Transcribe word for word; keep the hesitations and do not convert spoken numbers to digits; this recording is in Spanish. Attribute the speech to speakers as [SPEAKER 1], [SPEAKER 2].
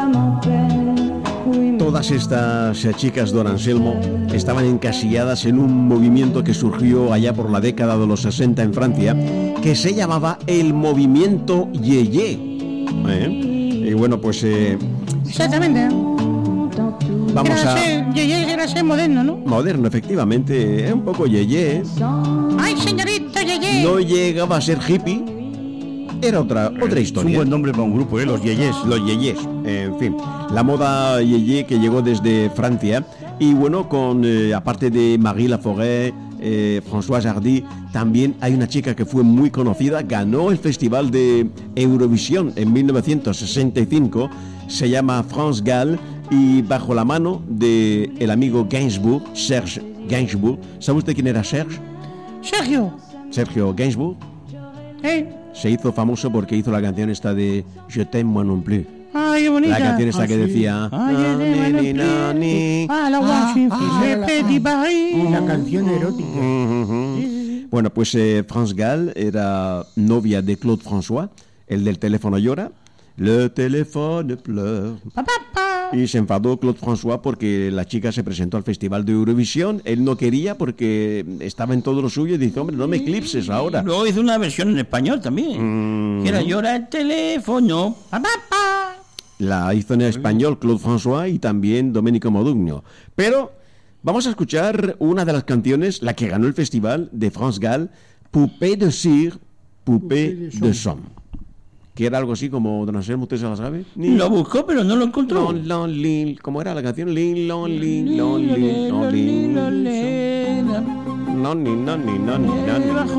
[SPEAKER 1] Todas estas chicas Don Anselmo estaban encasilladas en un movimiento que surgió allá por la década de los sesenta en Francia, que se llamaba el movimiento Yeye. ¿Eh? Y bueno, pues... Eh,
[SPEAKER 2] Exactamente.
[SPEAKER 1] Vamos
[SPEAKER 2] era
[SPEAKER 1] a...
[SPEAKER 2] Ser, Yeye era ser moderno, ¿no?
[SPEAKER 1] Moderno, efectivamente. Es un poco Yeye.
[SPEAKER 2] ¡Ay, señorita Yeye!
[SPEAKER 1] No llegaba a ser hippie. Era otra, otra historia.
[SPEAKER 3] Es un buen nombre para un grupo, ¿eh? Los Yeyes.
[SPEAKER 1] Los Yeyes. En fin, la moda Yeye que llegó desde Francia. Y bueno, con eh, aparte de Marie Laforêt, eh, Françoise Hardy, también hay una chica que fue muy conocida, ganó el Festival de Eurovisión en mil novecientos sesenta y cinco, se llama France Gall, y bajo la mano de el amigo Gainsbourg, Serge Gainsbourg. ¿Sabe usted quién era Serge?
[SPEAKER 2] Sergio.
[SPEAKER 1] Sergio Gainsbourg.
[SPEAKER 2] ¿Eh?
[SPEAKER 1] Se hizo famoso porque hizo la canción esta de Je t'aime moi non plus.
[SPEAKER 2] Ay, qué bonita.
[SPEAKER 1] La canción esta
[SPEAKER 3] Ah,
[SPEAKER 1] que
[SPEAKER 3] sí.
[SPEAKER 1] decía
[SPEAKER 2] Ay, ay, ay,
[SPEAKER 1] "Ah, ni,
[SPEAKER 2] ay,
[SPEAKER 1] na, ni".
[SPEAKER 2] Ah, la
[SPEAKER 3] Ah,
[SPEAKER 2] Washington,
[SPEAKER 3] ah,
[SPEAKER 2] c'est
[SPEAKER 3] la-
[SPEAKER 2] petit Paris.
[SPEAKER 3] La canción erótica.
[SPEAKER 1] Ujú. Bueno, pues eh, France Gall era novia de Claude François, el del teléfono llora. Le teléfono pleure.
[SPEAKER 2] Pa, pa, pa.
[SPEAKER 1] Y se enfadó Claude François porque la chica se presentó al Festival de Eurovisión. Él no quería porque estaba en todo lo suyo y dice, hombre, no me eclipses ahora.
[SPEAKER 3] Luego hizo una versión en español también.
[SPEAKER 1] Mm.
[SPEAKER 3] Que era llora el teléfono.
[SPEAKER 2] Pa, pa, pa.
[SPEAKER 1] La hizo en español Claude François y también Domenico Modugno. Pero vamos a escuchar una de las canciones, la que ganó el festival de France Gall, Poupée de cire, Poupée de somme. Que era algo así como, Don Anselmo, ¿usted se la sabe?
[SPEAKER 3] Lo buscó, pero no lo encontró.
[SPEAKER 1] Lon, lon, lin. ¿Cómo era la canción? Lin, lon, lin, lon, lin, lon, lin. No, ni, no, ni, no, ni, no, ni.